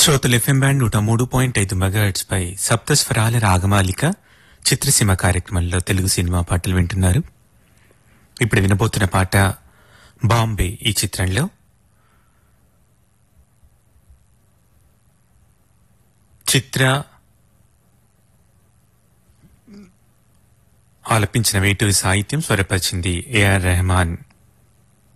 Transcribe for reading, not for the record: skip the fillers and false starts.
శ్రోతలు FM band 103.5 megahertz పై సప్తస్వరాల రాగమాలిక చిత్రసీమ కార్యక్రమంలో Telugu cinema పాటలు వింటున్నారు. ఇప్పుడు వినబోతున్న పాట బాంబే ఈ చిత్రంలో చిత్ర ఆలపించిన వేటూరి సాహిత్యం, స్వరపరిచింది ఏఆర్ రెహమాన్.